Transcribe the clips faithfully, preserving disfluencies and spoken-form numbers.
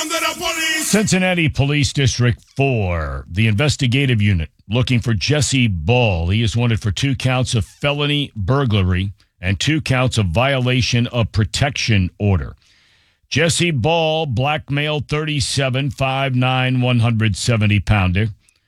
under the police. Cincinnati Police District four, the investigative unit, looking for Jesse Ball. He is wanted for two counts of felony burglary and two counts of violation of protection order. Jesse Ball, black male, thirty-seven, five nine, one hundred seventy pounder.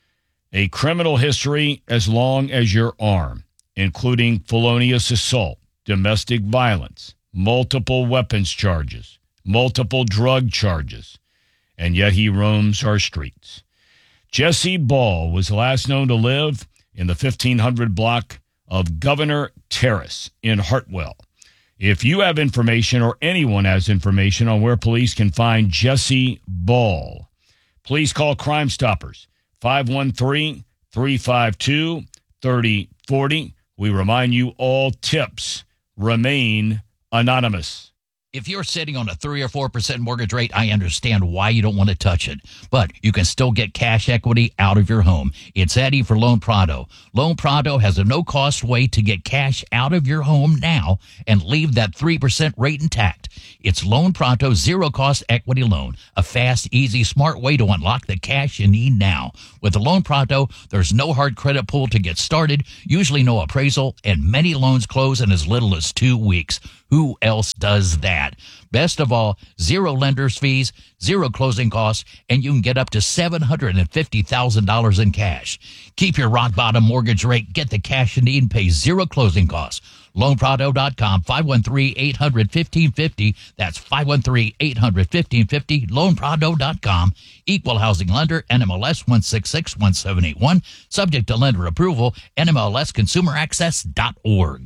A criminal history as long as your arm, including felonious assault, domestic violence, multiple weapons charges, multiple drug charges, and yet he roams our streets. Jesse Ball was last known to live in the fifteen hundred block of Governor Terrace in Hartwell. If you have information or anyone has information on where police can find Jesse Ball, please call Crime Stoppers, five one three, three five two, three oh four oh. We remind you all tips remain anonymous. If you're sitting on a three or four percent mortgage rate, I understand why you don't want to touch it. But you can still get cash equity out of your home. It's Eddie for Loan Prado. Loan Prado has a no-cost way to get cash out of your home now and leave that three percent rate intact. It's Loan Prado zero-cost equity loan, a fast, easy, smart way to unlock the cash you need now. With the Loan Prado, there's no hard credit pull to get started, usually no appraisal, and many loans close in as little as two weeks. Who else does that? Best of all, zero lender's fees, zero closing costs, and you can get up to seven hundred fifty thousand dollars in cash. Keep your rock-bottom mortgage rate, get the cash you need, and pay zero closing costs. loan prado dot com, five one three, eight hundred, fifteen fifty. That's five one three, eight hundred, fifteen fifty, loan prado dot com. Equal housing lender, N M L S one six six one seven eight one. Subject to lender approval, N M L S consumer access dot org.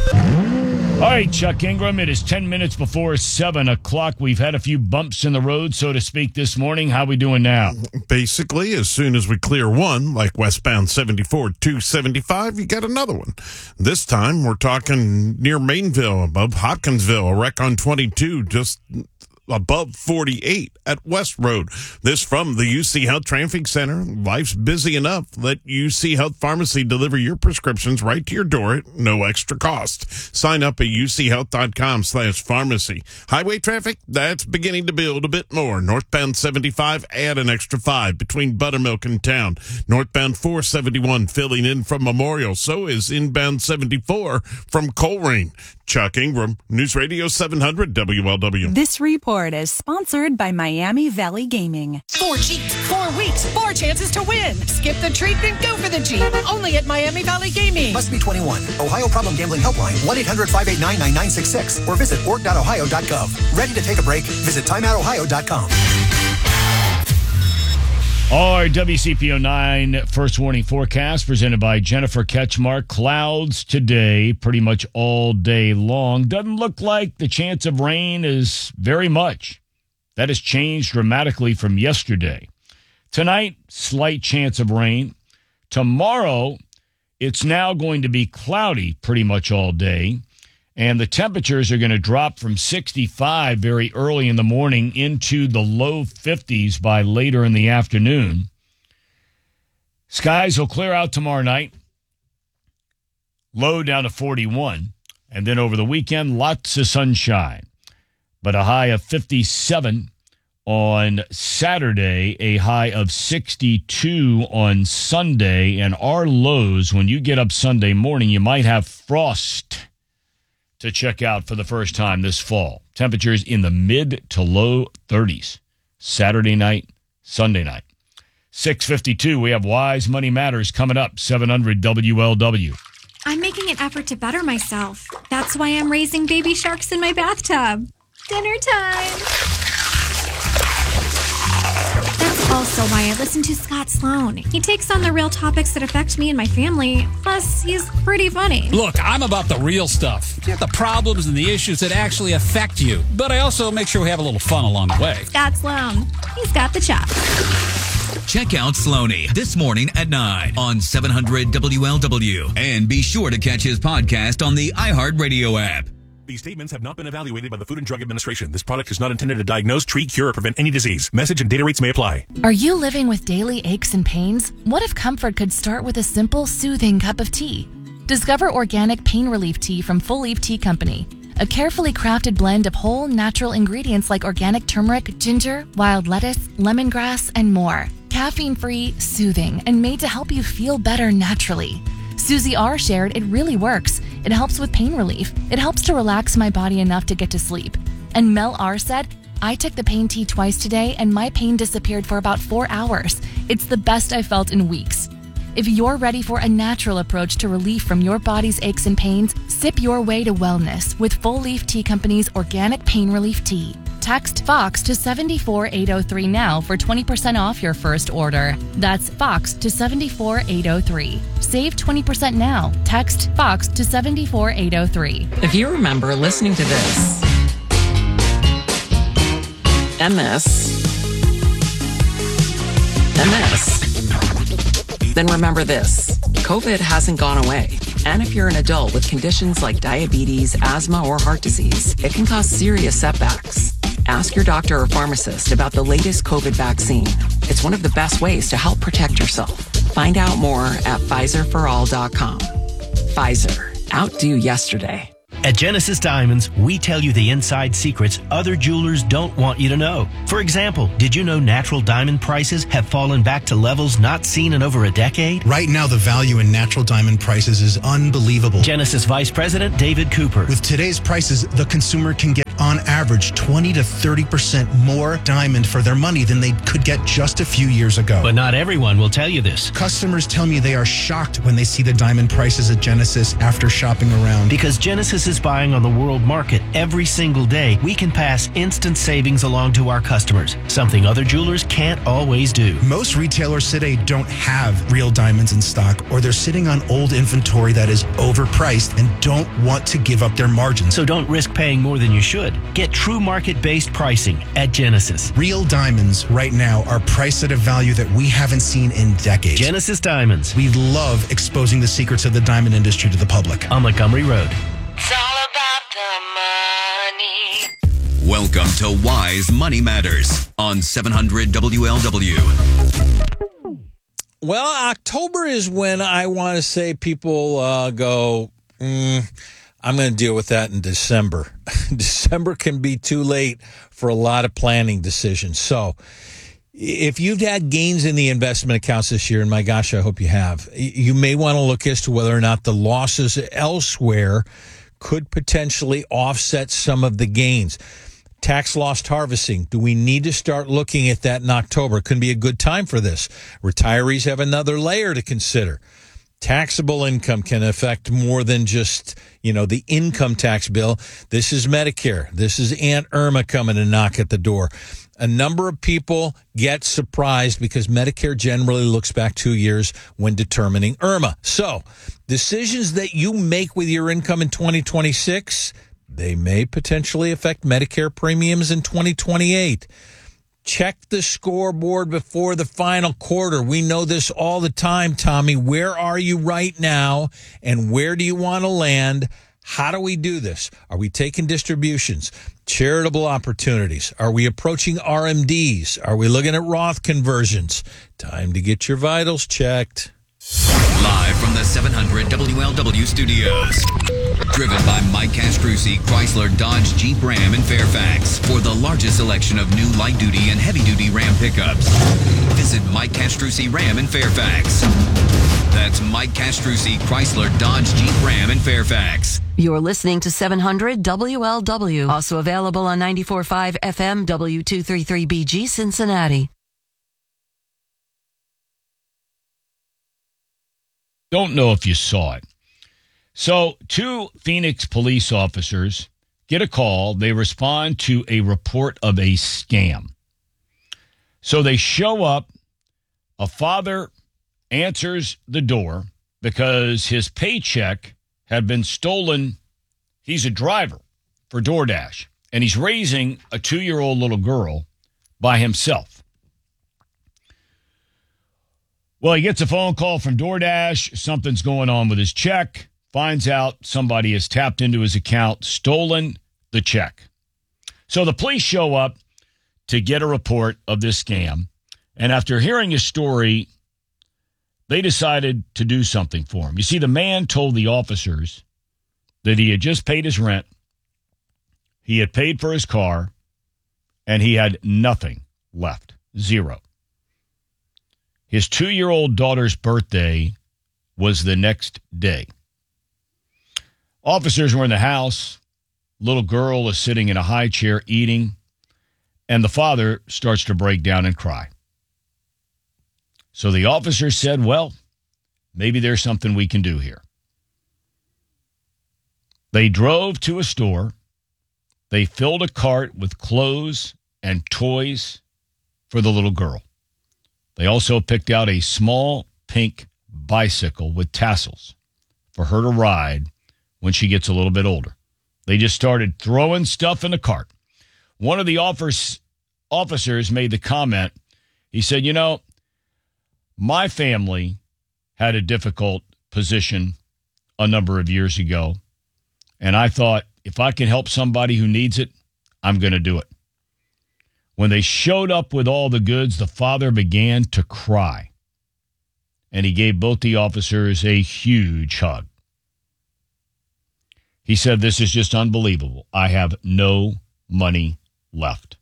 All right, Chuck Ingram, it is ten minutes before seven o'clock. We've had a few bumps in the road, so to speak, this morning. How we doing now? Basically, as soon as we clear one, like westbound seventy-four, two seventy-five, you got another one. This time, we're talking near Mainville, above Hopkinsville, a wreck on twenty-two, just above forty-eight at West Road. This from the U C Health Traffic Center. Life's busy enough. Let U C Health Pharmacy deliver your prescriptions right to your door at no extra cost. Sign up at U C health dot com slash pharmacy. Highway traffic, that's beginning to build a bit more. Northbound seventy-five, add an extra five between Buttermilk and Town. Northbound four seventy-one filling in from Memorial. So is inbound seventy-four from Coleraine. Chuck Ingram, News Radio seven hundred W L W. This report is sponsored by Miami Valley Gaming. Four Jeeps, four weeks, four chances to win. Skip the treat and go for the Jeep. Only at Miami Valley Gaming. Must be twenty-one. Ohio Problem Gambling Helpline, one eight hundred, five eight nine, nine nine six six. Or visit org dot ohio dot gov. Ready to take a break? Visit time out ohio dot com. Our W C P O nine First Warning Forecast presented by Jennifer Ketchmark. Clouds today pretty much all day long. Doesn't look like the chance of rain is very much. That has changed dramatically from yesterday. Tonight, slight chance of rain. Tomorrow, it's now going to be cloudy pretty much all day. And the temperatures are going to drop from sixty-five very early in the morning into the low fifties by later in the afternoon. Skies will clear out tomorrow night. Low down to forty-one. And then over the weekend, lots of sunshine. But a high of fifty-seven on Saturday, a high of sixty-two on Sunday. And our lows, when you get up Sunday morning, you might have frost to check out for the first time this fall. Temperatures in the mid to low thirties. Saturday night, Sunday night. six fifty-two, we have Wise Money Matters coming up, seven hundred W L W. I'm making an effort to better myself. That's why I'm raising baby sharks in my bathtub. Dinner time. That's also why I listen to Scott Sloan. He takes on the real topics that affect me and my family. Plus, he's pretty funny. Look, I'm about the real stuff. The problems and the issues that actually affect you. But I also make sure we have a little fun along the way. Scott Sloan. He's got the chops. Check out Sloaney this morning at nine on seven hundred W L W. And be sure to catch his podcast on the iHeartRadio app. These statements have not been evaluated by the Food and Drug Administration. This product is not intended to diagnose, treat, cure, or prevent any disease. Message and data rates may apply. Are you living with daily aches and pains? What if comfort could start with a simple, soothing cup of tea? Discover organic pain relief tea from Full Leaf Tea Company. a carefully crafted blend of whole natural ingredients like organic turmeric, ginger, wild lettuce, lemongrass, and more. Caffeine-free, soothing, and made to help you feel better naturally. Susie R. shared it really works. It helps with pain relief. It helps to relax my body enough to get to sleep. And Mel R. said, I took the pain tea twice today and my pain disappeared for about four hours. It's the best I felt in weeks. If you're ready for a natural approach to relief from your body's aches and pains, sip your way to wellness with Full Leaf Tea Company's Organic Pain Relief Tea. Text FOX to seven four eight zero three now for twenty percent off your first order. That's FOX to seven four eight zero three. Save twenty percent now. Text FOX to seven four eight zero three. If you remember listening to this, M S, M S, then remember this. COVID hasn't gone away. And if you're an adult with conditions like diabetes, asthma, or heart disease, it can cause serious setbacks. Ask your doctor or pharmacist about the latest COVID vaccine. It's one of the best ways to help protect yourself. Find out more at Pfizer for all dot com. Pfizer. Outdo yesterday. At Genesis Diamonds, we tell you the inside secrets other jewelers don't want you to know. For example, did you know natural diamond prices have fallen back to levels not seen in over a decade? Right now, the value in natural diamond prices is unbelievable. Genesis Vice President David Cooper. With today's prices, the consumer can get on average twenty to thirty percent more diamond for their money than they could get just a few years ago. But not everyone will tell you this. Customers tell me they are shocked when they see the diamond prices at Genesis after shopping around. Because Genesis is buying on the world market every single day, we can pass instant savings along to our customers, something other jewelers can't always do. Most retailers today don't have real diamonds in stock, or they're sitting on old inventory that is overpriced and don't want to give up their margins. So don't risk paying more than you should. Get true market-based pricing at Genesis. Real diamonds right now are priced at a value that we haven't seen in decades. Genesis Diamonds. We love exposing the secrets of the diamond industry to the public. On Montgomery Road. It's all about the money. Welcome to Wise Money Matters on seven hundred W L W. Well, October is when I want to say people uh, go, mm, I'm going to deal with that in December. December can be too late for a lot of planning decisions. So if you've had gains in the investment accounts this year, and my gosh, I hope you have, you may want to look as to whether or not the losses elsewhere could potentially offset some of the gains. Tax loss harvesting. Do we need to start looking at that in October? It can be a good time for this. Retirees have another layer to consider. Taxable income can affect more than just, you know, the income tax bill. This is Medicare. This is Aunt Irma coming to knock at the door. A number of people get surprised because Medicare generally looks back two years when determining Irma. So decisions that you make with your income in twenty twenty-six, they may potentially affect Medicare premiums in twenty twenty-eight. Check the scoreboard before the final quarter. We know this all the time, Tommy. Where are you right now, and where do you want to land? How do we do this? Are we taking distributions, charitable opportunities? Are we approaching R M Ds? Are we looking at Roth conversions? Time to get your vitals checked. Live from the seven hundred W L W studios. Driven by Mike Castrucci, Chrysler, Dodge, Jeep, Ram in Fairfax. For the largest selection of new light-duty and heavy-duty Ram pickups. Visit Mike Castrucci Ram in Fairfax. That's Mike Castrucci, Chrysler, Dodge, Jeep, Ram in Fairfax. You're listening to seven hundred W L W. Also available on ninety-four point five F M W two thirty-three B G Cincinnati. Don't know if you saw it. So two Phoenix police officers get a call. They respond to a report of a scam. So they show up. A father answers the door because his paycheck had been stolen. He's a driver for DoorDash, and he's raising a two-year-old little girl by himself. Well, he gets a phone call from DoorDash. Something's going on with his check. Finds out somebody has tapped into his account, stolen the check. So the police show up to get a report of this scam. And after hearing his story, they decided to do something for him. You see, the man told the officers that he had just paid his rent, He had paid for his car, and he had nothing left. Zero. His two-year-old daughter's birthday was the next day. Officers were in the house. Little girl is sitting in a high chair eating, and the father starts to break down and cry. So the officer said, well, maybe there's something we can do here. They drove to a store. They filled a cart with clothes and toys for the little girl. They also picked out a small pink bicycle with tassels for her to ride when she gets a little bit older. They just started throwing stuff in the cart. One of the offers, officers made the comment. He said, you know, my family had a difficult position a number of years ago, and I thought, if I can help somebody who needs it, I'm going to do it. When they showed up with all the goods, the father began to cry, and he gave both the officers a huge hug. He said, this is just unbelievable. I have no money left.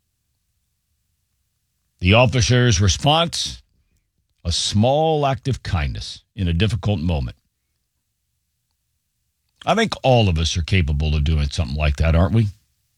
The officer's response, a small act of kindness in a difficult moment. I think all of us are capable of doing something like that, aren't we?